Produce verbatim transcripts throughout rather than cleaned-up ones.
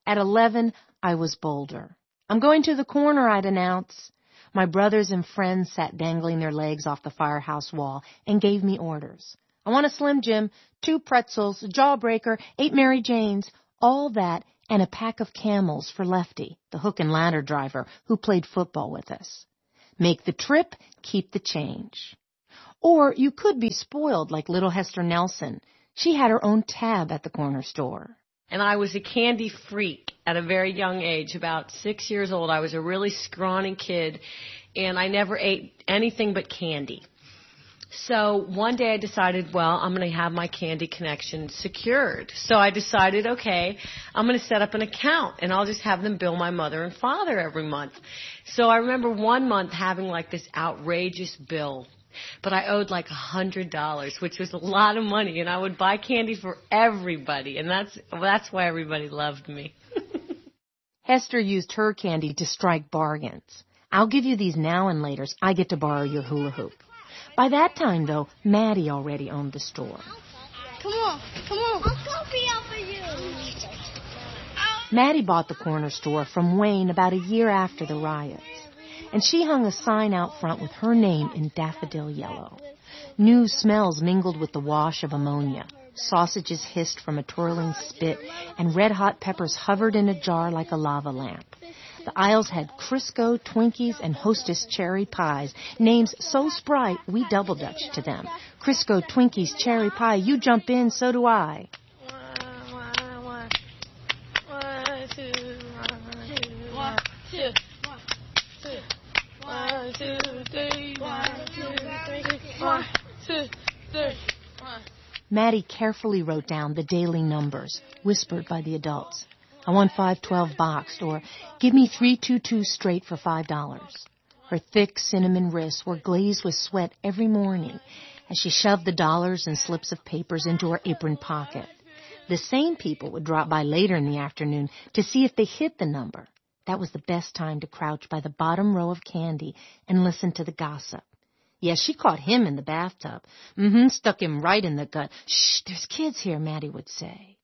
At eleven, I was bolder. I'm going to the corner, I'd announce. My brothers and friends sat dangling their legs off the firehouse wall and gave me orders. I want a Slim Jim, two pretzels, a Jawbreaker, eight Mary Janes, all that, and a pack of Camels for Lefty, the hook and ladder driver who played football with us. Make the trip, keep the change. Or you could be spoiled like little Hester Nelson. She had her own tab at the corner store. And I was a candy freak at a very young age. About six years old, I was a really scrawny kid, and I never ate anything but candy. So one day I decided, well, I'm going to have my candy connection secured. So I decided, okay, I'm going to set up an account, and I'll just have them bill my mother and father every month. So I remember one month having like this outrageous bill. But I owed like a hundred dollars, which was a lot of money, and I would buy candy for everybody, and that's that's why everybody loved me. Hester used her candy to strike bargains. I'll give you these now and laters. I get to borrow your hula hoop. By that time, though, Maddie already owned the store. Come on, come on. I'll go be out for you. Maddie bought the corner store from Wayne about a year after the riots. And she hung a sign out front with her name in daffodil yellow. New smells mingled with the wash of ammonia. Sausages hissed from a twirling spit, and red-hot peppers hovered in a jar like a lava lamp. The aisles had Crisco, Twinkies, and Hostess cherry pies, names so sprite we double-dutched to them. Crisco, Twinkies, cherry pie, you jump in, so do I. One, two, one, two, one, two, three, one, two, three, one, two, three, one. Maddie carefully wrote down the daily numbers, whispered by the adults. I want five twelve boxed, or give me three two two straight for five dollars. Her thick cinnamon wrists were glazed with sweat every morning as she shoved the dollars and slips of papers into her apron pocket. The same people would drop by later in the afternoon to see if they hit the number. That was the best time to crouch by the bottom row of candy and listen to the gossip. Yes, she caught him in the bathtub. Mm-hmm, stuck him right in the gut. Shh, there's kids here, Maddie would say.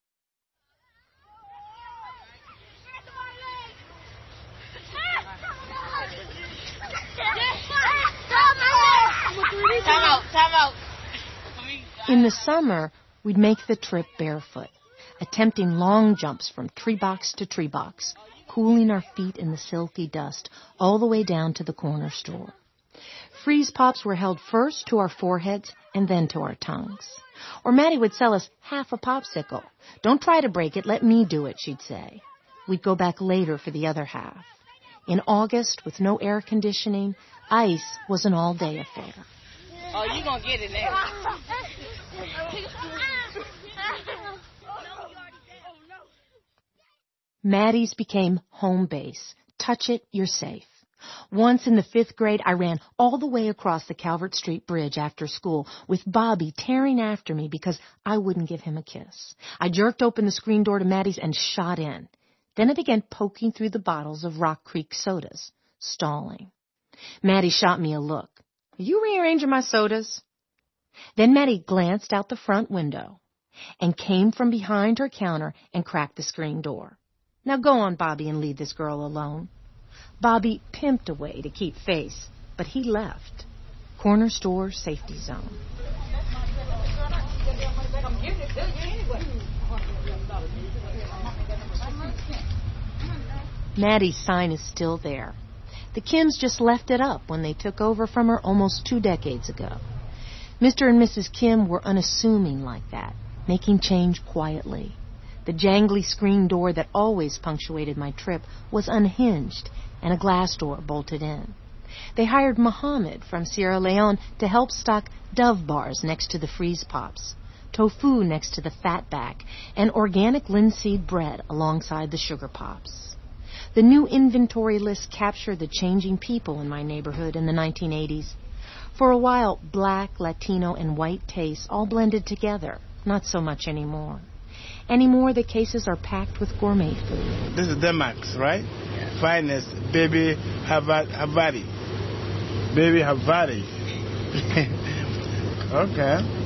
Time out, time out. In the summer, we'd make the trip barefoot, attempting long jumps from tree box to tree box, cooling our feet in the silky dust all the way down to the corner store. Freeze pops were held first to our foreheads and then to our tongues. Or Maddie would sell us half a popsicle. Don't try to break it, let me do it, she'd say. We'd go back later for the other half. In August, with no air conditioning, ice was an all-day affair. Oh, you gonna get it now. Maddie's became home base. Touch it, you're safe. Once in the fifth grade, I ran all the way across the Calvert Street Bridge after school with Bobby tearing after me because I wouldn't give him a kiss. I jerked open the screen door to Maddie's and shot in. Then I began poking through the bottles of Rock Creek sodas, stalling. Maddie shot me a look. Are you rearranging my sodas? Then Maddie glanced out the front window and came from behind her counter and cracked the screen door. Now go on, Bobby, and leave this girl alone. Bobby pimped away to keep face, but he left. Corner store safety zone. Maddie's sign is still there. The Kims just left it up when they took over from her almost two decades ago. Mister and Missus Kim were unassuming like that, making change quietly. The jangly screen door that always punctuated my trip was unhinged and a glass door bolted in. They hired Muhammad from Sierra Leone to help stock Dove bars next to the freeze pops, tofu next to the fatback, and organic linseed bread alongside the sugar pops. The new inventory list captured the changing people in my neighborhood in the nineteen eighties. For a while, black, Latino, and white tastes all blended together. Not so much anymore. Anymore, the cases are packed with gourmet food. This is Demax, right? Yeah. Finest baby Havari. Baby Havari.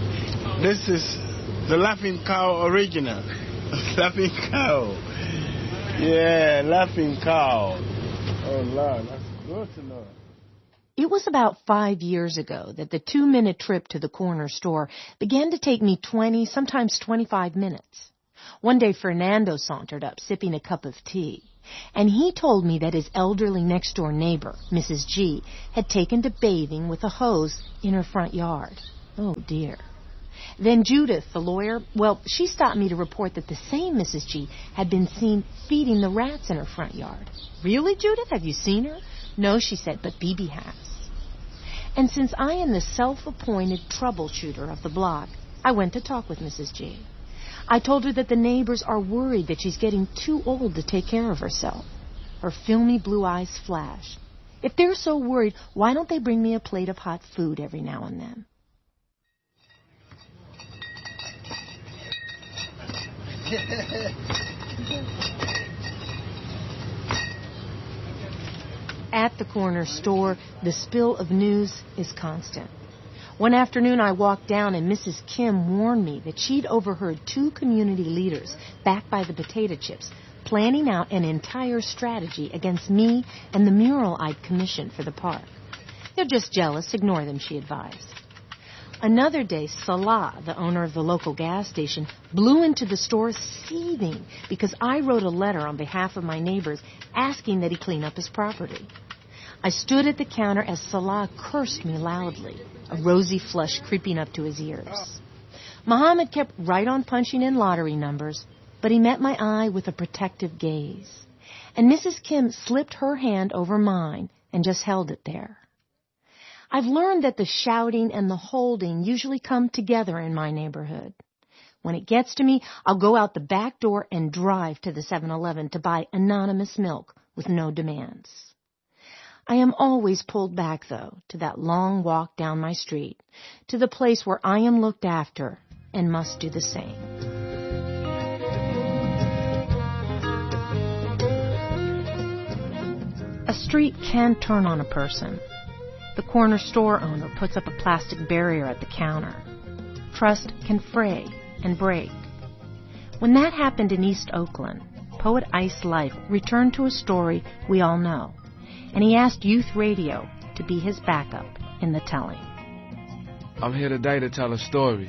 Okay. This is the Laughing Cow original. Laughing Cow. Yeah, laughing cow. Oh, Lord, that's good to know. It was about five years ago that the two-minute trip to the corner store began to take me twenty, sometimes twenty-five minutes. One day, Fernando sauntered up, sipping a cup of tea, and he told me that his elderly next-door neighbor, Missus G, had taken to bathing with a hose in her front yard. Oh, dear. Then Judith, the lawyer, well, she stopped me to report that the same Missus G had been seen feeding the rats in her front yard. Really, Judith? Have you seen her? No, she said, but B B has. And since I am the self-appointed troubleshooter of the block, I went to talk with Missus G. I told her that the neighbors are worried that she's getting too old to take care of herself. Her filmy blue eyes flashed. If they're so worried, why don't they bring me a plate of hot food every now and then? At the corner store, the spill of news is constant. One afternoon I walked down and Missus Kim warned me that she'd overheard two community leaders, backed by the potato chips, planning out an entire strategy against me and the mural I'd commissioned for the park. They're just jealous. Ignore them, she advised. Another day, Salah, the owner of the local gas station, blew into the store seething because I wrote a letter on behalf of my neighbors asking that he clean up his property. I stood at the counter as Salah cursed me loudly, a rosy flush creeping up to his ears. Muhammad kept right on punching in lottery numbers, but he met my eye with a protective gaze. And Missus Kim slipped her hand over mine and just held it there. I've learned that the shouting and the holding usually come together in my neighborhood. When it gets to me, I'll go out the back door and drive to the seven eleven to buy anonymous milk with no demands. I am always pulled back, though, to that long walk down my street, to the place where I am looked after and must do the same. A street can turn on a person. The corner store owner puts up a plastic barrier at the counter. Trust can fray and break. When that happened in East Oakland, poet Ice Life returned to a story we all know, and he asked Youth Radio to be his backup in the telling. I'm here today to tell a story.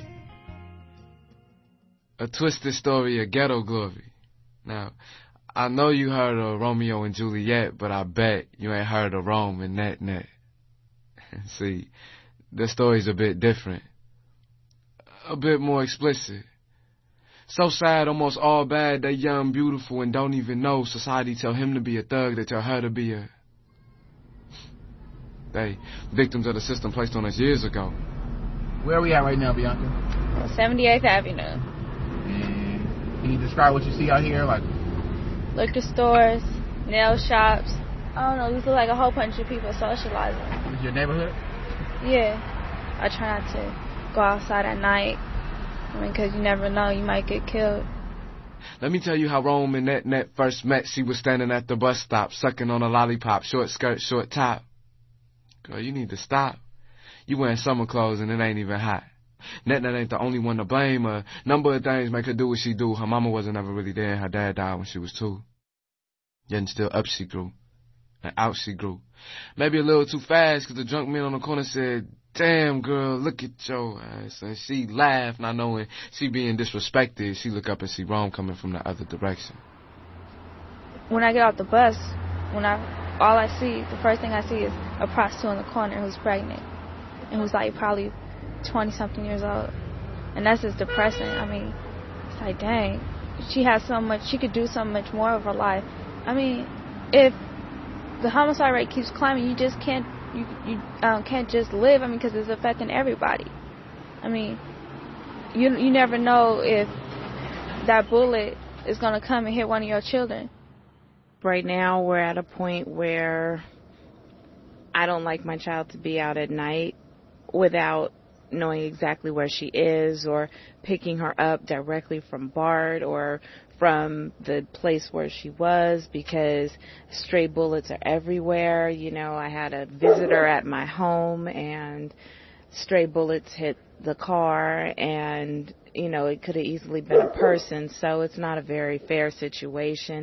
A twisted story of ghetto glory. Now, I know you heard of Romeo and Juliet, but I bet you ain't heard of Rome and Net Net. See, the story's a bit different. A bit more explicit. So sad, almost all bad, they young, beautiful, and don't even know. Society tell him to be a thug, they tell her to be a... They victims of the system placed on us years ago. Where are we at right now, Bianca? seventy-eighth Avenue. And can you describe what you see out here? Like liquor stores, nail shops. I don't know, these look like a whole bunch of people socializing. This is your neighborhood? Yeah. I try not to go outside at night. I mean, because you never know, you might get killed. Let me tell you how Rome and Net Net first met. She was standing at the bus stop, sucking on a lollipop, short skirt, short top. Girl, you need to stop. You wearing summer clothes and it ain't even hot. Net Net ain't the only one to blame. A number of things make her do what she do. Her mama wasn't ever really there and her dad died when she was two. Yet and still up she grew. And out she grew. Maybe a little too fast because the drunk man on the corner said, "Damn, girl, look at your ass." And she laughed, not knowing she being disrespected. She look up and see Rome coming from the other direction. When I get off the bus, when I all I see, the first thing I see is a prostitute in the corner who's pregnant and who's like probably twenty-something years old. And that's just depressing. I mean, it's like, dang, she has so much, she could do so much more of her life. I mean, if the homicide rate keeps climbing, you just can't, you you um, can't just live. I mean, because it's affecting everybody. I mean, you you never know if that bullet is going to come and hit one of your children. Right now, we're at a point where I don't like my child to be out at night without knowing exactly where she is or picking her up directly from BART or from the place where she was, because stray bullets are everywhere. You know, I had a visitor at my home and stray bullets hit the car and, you know, it could have easily been a person, so it's not a very fair situation.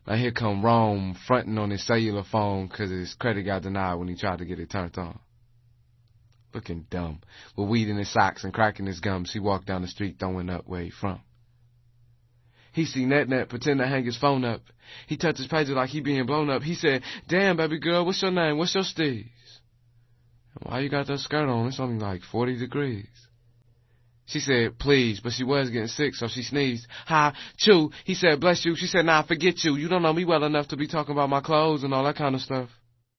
Now here come Rome fronting on his cellular phone 'cause his credit got denied when he tried to get it turned on. Looking dumb, with weed in his socks and cracking his gums, he walked down the street throwing up where he from. He see Net-Net pretend to hang his phone up. He touched his pager like he being blown up. He said, "Damn, baby girl, what's your name? What's your steez? Why you got that skirt on? It's only like forty degrees. She said, please, but she was getting sick, so she sneezed. Hi, chew. He said, bless you. She said, nah, forget you. You don't know me well enough to be talking about my clothes and all that kind of stuff.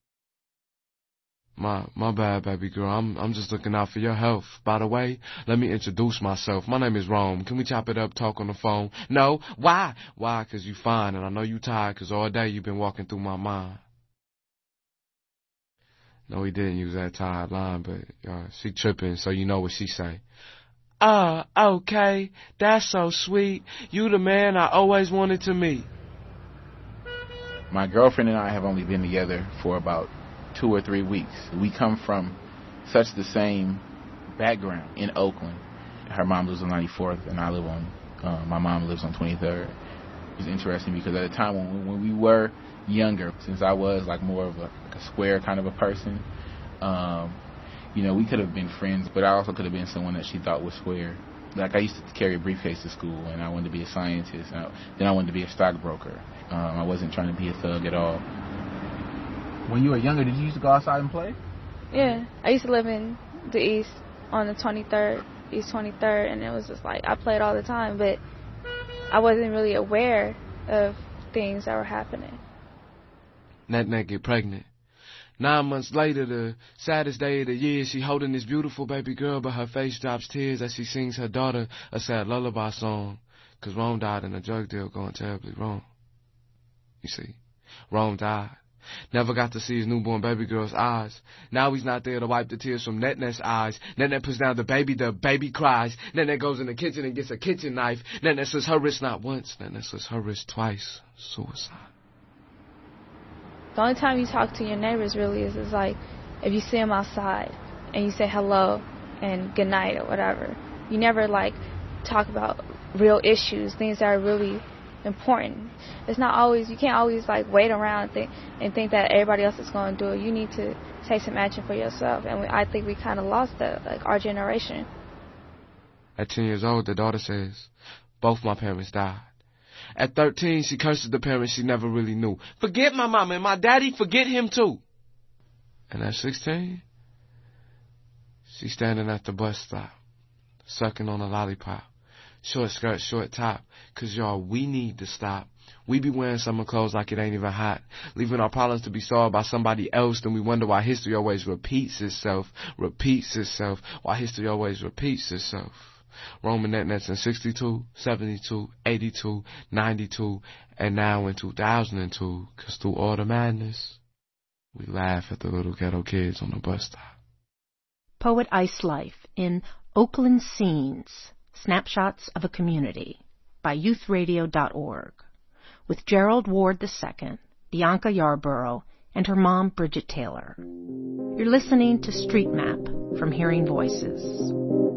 My, my bad, baby girl. I'm, I'm just looking out for your health. By the way, let me introduce myself. My name is Rome. Can we chop it up, talk on the phone? No. Why? Why? 'Cause you fine, and I know you tired 'cause all day you've been walking through my mind. No, he didn't use that tired line, but uh, she tripping, so you know what she say. Ah, uh, okay. That's so sweet. You the man I always wanted to meet. My girlfriend and I have only been together for about two or three weeks. We come from such the same background in Oakland. Her mom lives on ninety-fourth, and I live on, uh, my mom lives on twenty-third. It's interesting because at the time when, when we were younger, since I was like more of a, like a square kind of a person, um, you know, we could have been friends, but I also could have been someone that she thought was square. Like, I used to carry a briefcase to school, and I wanted to be a scientist. And I, then I wanted to be a stockbroker. Um, I wasn't trying to be a thug at all. When you were younger, did you used to go outside and play? Yeah. I used to live in the East on the twenty-third, East twenty-third, and it was just like, I played all the time, but I wasn't really aware of things that were happening. Net-Net get pregnant. Nine months later, the saddest day of the year, she holding this beautiful baby girl, but her face drops tears as she sings her daughter a sad lullaby song, 'cause Rome died in a drug deal going terribly wrong. You see, Rome died. Never got to see his newborn baby girl's eyes. Now he's not there to wipe the tears from Net-Net's eyes. Net-Net puts down the baby, the baby cries. Net-Net goes in the kitchen and gets a kitchen knife. Net-Net slits her wrist not once. Net-Net slits her wrist twice. Suicide. The only time you talk to your neighbors really is, is like if you see them outside and you say hello and good night or whatever. You never like talk about real issues, things that are really important. It's not always, you can't always like wait around and think, and think that everybody else is going to do it. You need to take some action for yourself, and we, I think we kind of lost that, like our generation. At ten years old, the daughter says, both my parents died. At thirteen, she curses the parents she never really knew. Forget my mama and my daddy, forget him too. And at sixteen, she's standing at the bus stop, sucking on a lollipop. Short skirt, short top. 'Cause y'all, we need to stop. We be wearing summer clothes like it ain't even hot, leaving our problems to be solved by somebody else. Then we wonder why history always repeats itself, repeats itself, why history always repeats itself. Roman Net-Nets in sixty-two, seventy-two, eighty-two, ninety-two, and now in two thousand two, 'cause through all the madness, we laugh at the little ghetto kids on the bus stop. Poet Ice Life in Oakland Scenes, Snapshots of a Community by youth radio dot org with Gerald Ward the Second, Bianca Yarborough, and her mom, Bridget Taylor. You're listening to Street Map from Hearing Voices.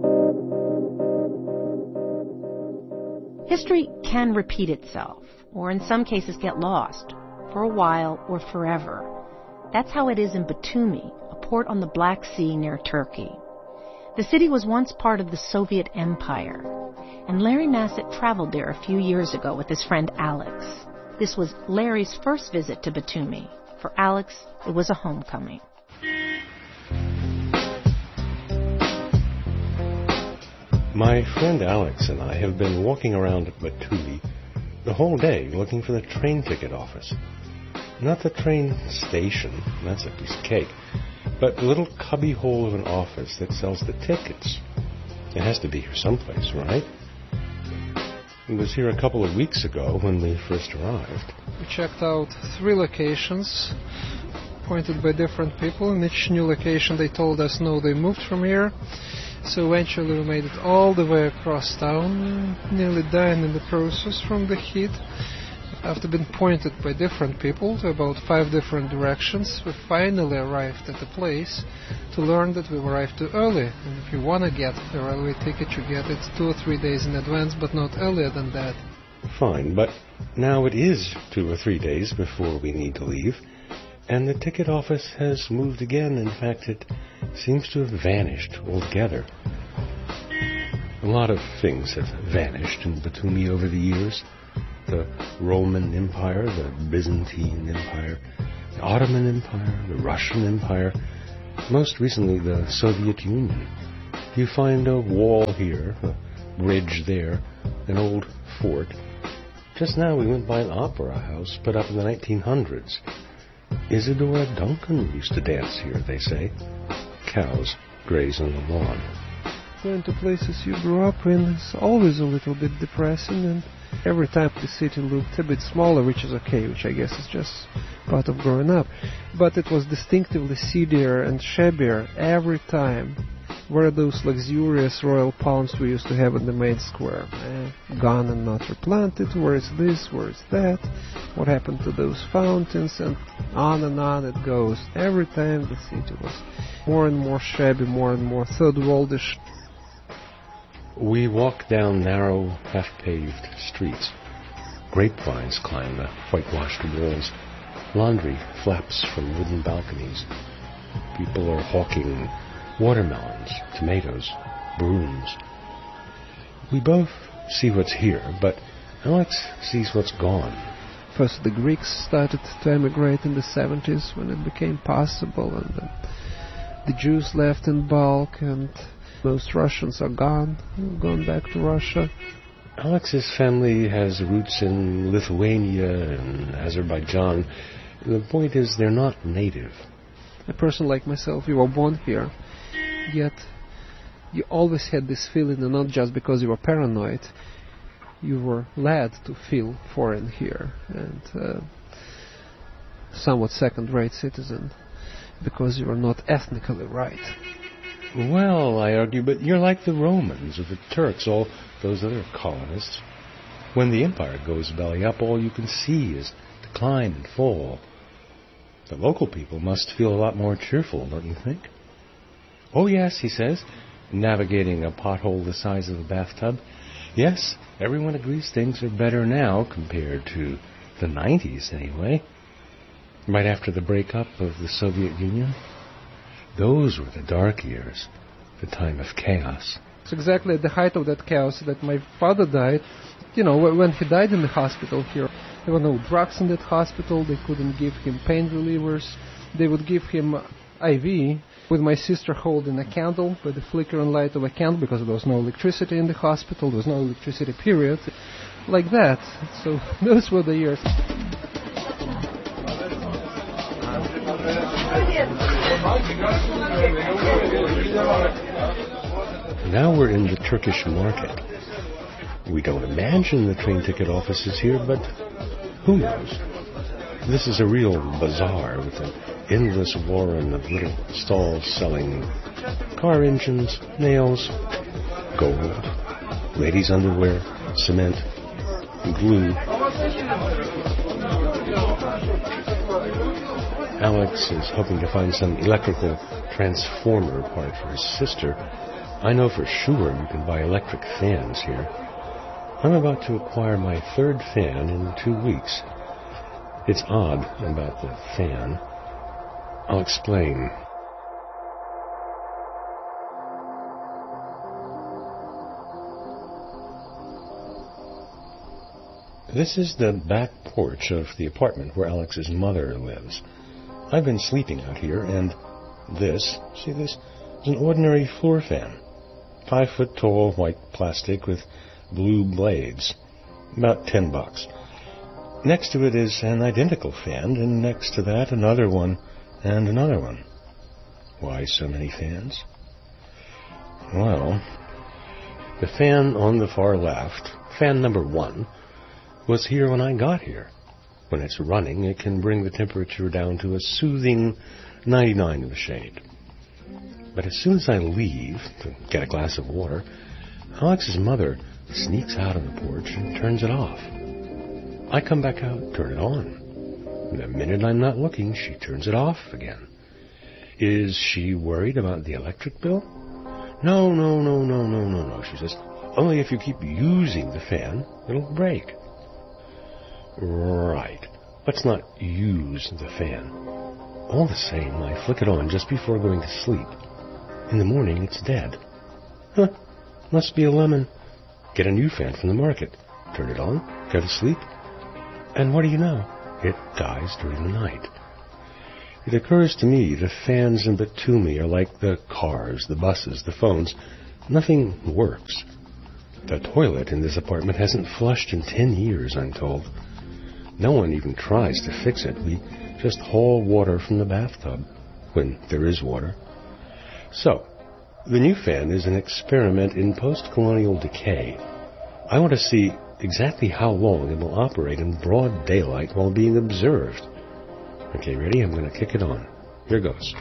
History can repeat itself, or in some cases get lost, for a while or forever. That's how it is in Batumi, a port on the Black Sea near Turkey. The city was once part of the Soviet Empire, and Larry Nassett traveled there a few years ago with his friend Alex. This was Larry's first visit to Batumi. For Alex, it was a homecoming. My friend Alex and I have been walking around Batumi the whole day looking for the train ticket office. Not the train station, that's a piece of cake, but the little cubby hole of an office that sells the tickets. It has to be here someplace, right? It was here a couple of weeks ago when we first arrived. We checked out three locations, pointed by different people. In each new location they told us no, they moved from here. So eventually we made it all the way across town, nearly dying in the process from the heat. After being pointed by different people to about five different directions, we finally arrived at the place to learn that we arrived too early. And if you want to get a railway ticket, you get it two or three days in advance, but not earlier than that. fine, but now it is two or three days before we need to leave, and the ticket office has moved again. In fact, it seems to have vanished altogether. A lot of things have vanished in Batumi over the years. The Roman Empire, the Byzantine Empire, the Ottoman Empire, the Russian Empire, most recently the Soviet Union. You find a wall here, a bridge there, an old fort. Just now we went by an opera house put up in the nineteen hundreds. Isadora Duncan used to dance here, they say. Cows graze on the lawn. Going to places you grew up in is always a little bit depressing, and every time the city looked a bit smaller, which is okay, which I guess is just part of growing up, but it was distinctively seedier and shabbier every time. Where are those luxurious royal palms we used to have in the main square? Eh, gone and not replanted. Where is this? Where is that? What happened to those fountains? And on and on it goes. Every time the city was more and more shabby, more and more third-worldish. We walk down narrow, half-paved streets. Grapevines climb the whitewashed walls. Laundry flaps from wooden balconies. People are hawking watermelons, tomatoes, brooms. We both see what's here, but Alex sees what's gone. First the Greeks started to emigrate in the seventies when it became possible, and then the Jews left in bulk, and most Russians are gone, gone back to Russia. Alex's family has roots in Lithuania and Azerbaijan. The point is they're not native. A person like myself, you were born here, yet you always had this feeling, and not just because you were paranoid, you were led to feel foreign here, and uh, somewhat second-rate citizen, because you were not ethnically right. Well, I argue, but you're like the Romans or the Turks, all those other colonists. When the empire goes belly up, all you can see is decline and fall. The local people must feel a lot more cheerful, don't you think? Oh, yes, he says, navigating a pothole the size of a bathtub. Yes, everyone agrees things are better now compared to the nineties, anyway. Right after the breakup of the Soviet Union. Those were the dark years, the time of chaos. It's exactly at the height of that chaos that my father died. You know, when he died in the hospital here, there were no drugs in that hospital. They couldn't give him pain relievers. They would give him I V with my sister holding a candle by the flickering light of a candle, because there was no electricity in the hospital. There was no electricity, period. Like that. So those were the years. Now we're in the Turkish market. We don't imagine the train ticket office is here, but who knows? This is a real bazaar with an endless warren of little stalls selling car engines, nails, gold, ladies' underwear, cement, glue. Alex is hoping to find some electrical transformer part for his sister. I know for sure you can buy electric fans here. I'm about to acquire my third fan in two weeks. It's odd about the fan. I'll explain. This is the back porch of the apartment where Alex's mother lives. I've been sleeping out here, and this, see this, is an ordinary floor fan. Five foot tall, white plastic with blue blades. About ten bucks. Next to it is an identical fan, and next to that another one, and another one. Why so many fans? Well, the fan on the far left, fan number one, was here when I got here. When it's running, it can bring the temperature down to a soothing ninety-nine in the shade. But as soon as I leave to get a glass of water, Alex's mother sneaks out on the porch and turns it off. I come back out, turn it on. The minute I'm not looking, she turns it off again. Is she worried about the electric bill? No, no, no, no, no, no, no, she says. Only if you keep using the fan, it'll break. Right. Let's not use the fan. All the same, I flick it on just before going to sleep. In the morning, it's dead. Huh. Must be a lemon. Get a new fan from the market. Turn it on, go to sleep, and what do you know? It dies during the night. It occurs to me the fans in Batumi are like the cars, the buses, the phones. Nothing works. The toilet in this apartment hasn't flushed in ten years, I'm told. No one even tries to fix it. We just haul water from the bathtub, when there is water. So, the new fan is an experiment in post-colonial decay. I want to see exactly how long it will operate in broad daylight while being observed. Okay, ready? I'm going to kick it on. Here goes.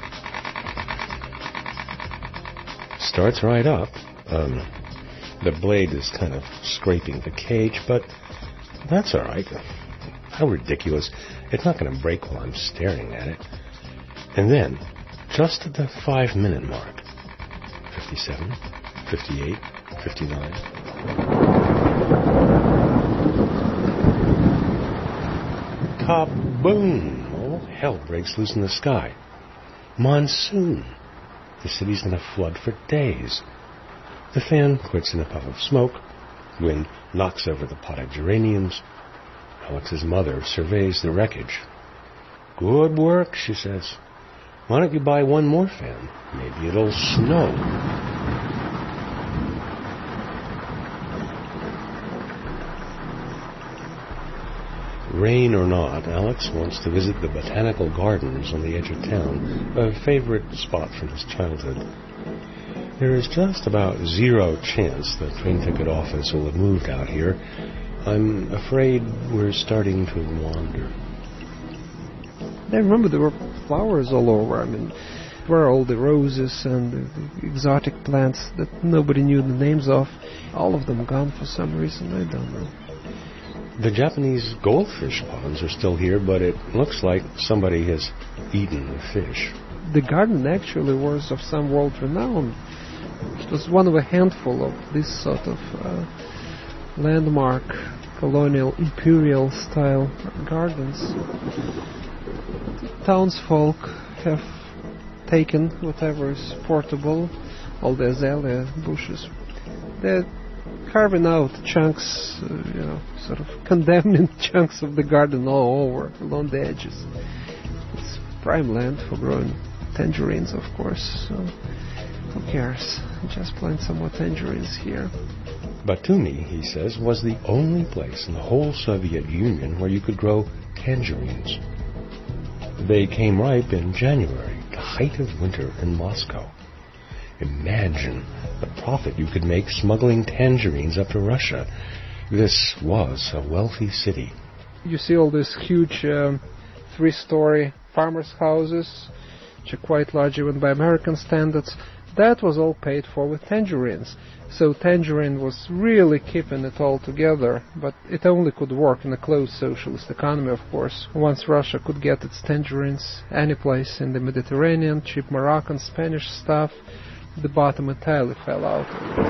Starts right up. Um, the blade is kind of scraping the cage, but that's all right. How ridiculous. It's not going to break while I'm staring at it. And then, just at the five-minute mark, fifty-seven, fifty-eight, fifty-nine. Kaboom! All hell breaks loose in the sky. Monsoon. The city's going to flood for days. The fan quits in a puff of smoke. Wind knocks over the potted geraniums. Alex's mother surveys the wreckage. Good work, she says. Why don't you buy one more fan? Maybe it'll snow. Rain or not, Alex wants to visit the botanical gardens on the edge of town, a favorite spot from his childhood. There is just about zero chance the train ticket office will have moved out here. I'm afraid we're starting to wander. I remember there were flowers all over. I mean, there were all the roses and the exotic plants that nobody knew the names of. All of them gone for some reason, I don't know. The Japanese goldfish ponds are still here, but it looks like somebody has eaten the fish. The garden actually was of some world renown. It was one of a handful of this sort of uh, landmark colonial imperial style gardens. Townsfolk have taken whatever is portable, all the azalea bushes. They're carving out chunks, uh, you know, sort of condemning chunks of the garden all over, along the edges. It's prime land for growing tangerines, of course, so who cares? Just plant some more tangerines here. Batumi, he says, was the only place in the whole Soviet Union where you could grow tangerines. They came ripe in January, the height of winter in Moscow. Imagine the profit you could make smuggling tangerines up to Russia. This was a wealthy city. You see all these huge um, three-story farmers' houses, which are quite large even by American standards. That was all paid for with tangerines. So tangerine was really keeping it all together, but it only could work in a closed socialist economy, of course. Once Russia could get its tangerines any place in the Mediterranean, cheap Moroccan, Spanish stuff, the bottom entirely fell out.